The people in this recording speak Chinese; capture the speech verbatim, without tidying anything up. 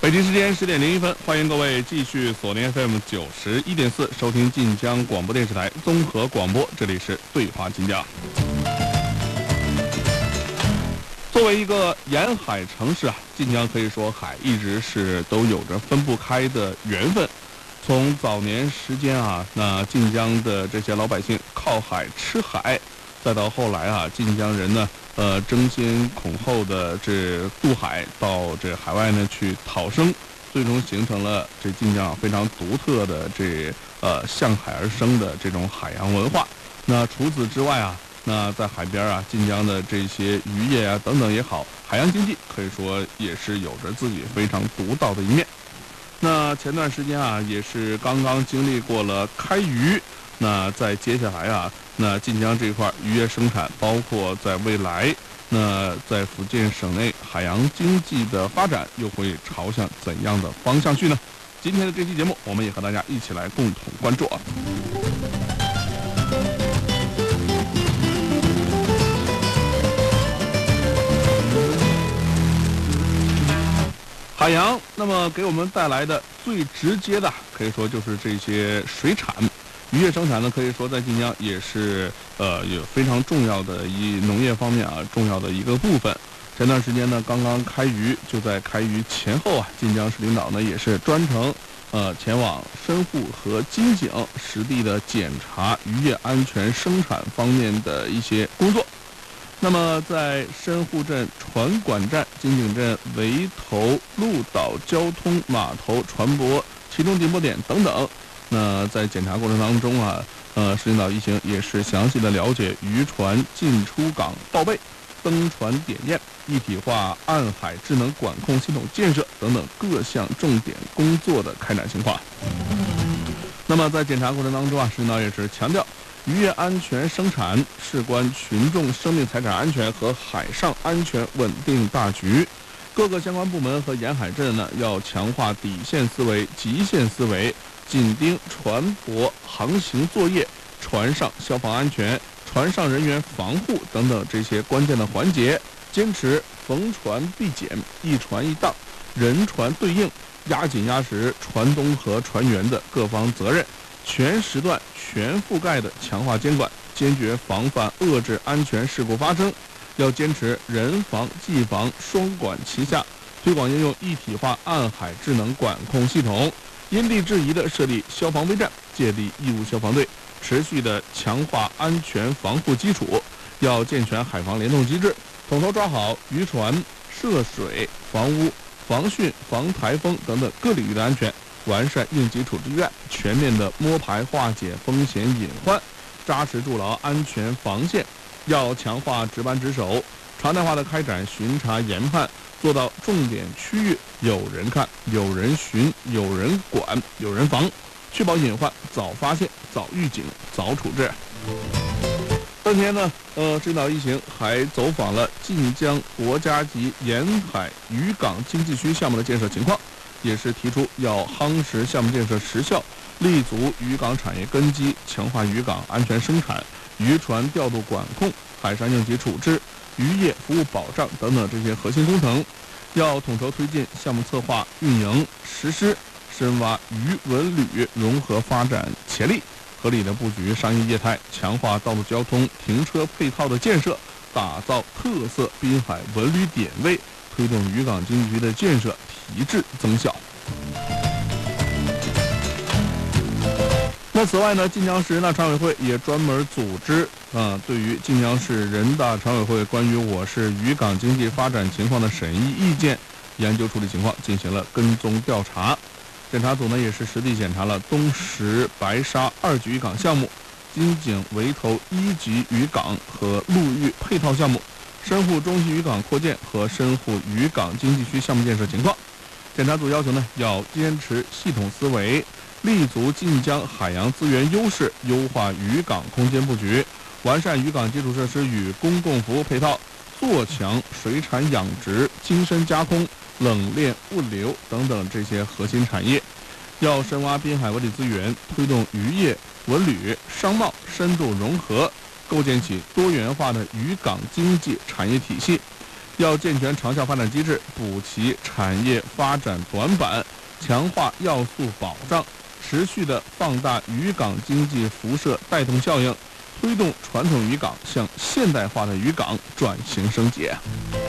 北京时间十点零一分，欢迎各位继续锁定 F M 九十一点四，收听晋江广播电视台综合广播，这里是对话晋江。作为一个沿海城市啊，晋江可以说海一直是都有着分不开的缘分。从早年时间啊，那晋江的这些老百姓靠海吃海，再到后来啊，晋江人呢，呃，争先恐后的这渡海到这海外呢去讨生，最终形成了这晋江非常独特的这呃向海而生的这种海洋文化。那除此之外啊，那在海边啊，晋江的这些渔业啊等等也好，海洋经济可以说也是有着自己非常独到的一面。那前段时间啊，也是刚刚经历过了开渔，那在接下来啊，那晋江这块渔业生产，包括在未来，那在福建省内海洋经济的发展又会朝向怎样的方向去呢？今天的这期节目，我们也和大家一起来共同关注啊。海洋那么给我们带来的最直接的可以说就是这些水产渔业生产呢，可以说在晋江也是呃有非常重要的一农业方面啊重要的一个部分。前段时间呢刚刚开渔，就在开渔前后啊，晋江市领导呢也是专程呃前往深沪和金井实地的检查渔业安全生产方面的一些工作。那么在深沪镇船管站、金井镇围头、鹿岛交通码头、船舶启动停泊点等等，那在检查过程当中啊，呃，市领导一行也是详细的了解渔船进出港报备、登船点验、一体化岸海智能管控系统建设等等各项重点工作的开展情况。那么在检查过程当中啊，市领导也是强调，渔业安全生产事关群众生命财产安全和海上安全稳定大局，各个相关部门和沿海镇呢要强化底线思维、极限思维，紧盯船舶航行作业、船上消防安全、船上人员防护等等这些关键的环节，坚持逢船必检、一船一档、人船对应，压紧压实船东和船员的各方责任，全时段全覆盖的强化监管，坚决防范遏制安全事故发生。要坚持人防技防双管齐下，推广应用一体化岸海智能管控系统，因地制宜地设立消防备站，建立义务消防队，持续地强化安全防护基础。要健全海防联动机制，统筹抓好渔船、涉水、房屋、防汛、防台风等等各领域的安全，完善应急处置预案，全面的摸排化解风险隐患，扎实筑牢安全防线。要强化值班值守，常态化的开展巡查研判，做到重点区域有人看、有人巡、有人管、有人防，确保隐患早发现、早预警、早处置。当天呢，呃，指导一行还走访了晋江国家级沿海渔港经济区项目的建设情况，也是提出要夯实项目建设实效，立足渔港产业根基，强化渔港安全生产、渔船调度管控、海上应急处置、渔业服务保障等等这些核心工程，要统筹推进项目策划、运营、实施，深挖渔文旅融合发展潜力，合理的布局商业业态，强化道路交通、停车配套的建设，打造特色滨海文旅点位，推动渔港经济区的建设提质增效。那此外呢，晋江市人大常委会也专门组织啊、呃，对于晋江市人大常委会关于我市渔港经济发展情况的审议意见研究处理情况进行了跟踪调查。检查组呢也是实地检查了东石白沙二级渔港项目、金井围头一级渔港和陆域配套项目、深沪中西渔港扩建和深沪渔港经济区项目建设情况。检查组要求呢，要坚持系统思维，立足晋江海洋资源优势，优化渔港空间布局，完善渔港基础设施与公共服务配套，做强水产养殖、精深加工、冷链物流等等这些核心产业。要深挖滨海文旅资源，推动渔业、文旅、商贸深度融合，构建起多元化的渔港经济产业体系。 要健全长效发展机制，补齐产业发展短板，强化要素保障，持续的放大渔港经济辐射带动效应，推动传统渔港向现代化的渔港转型升级。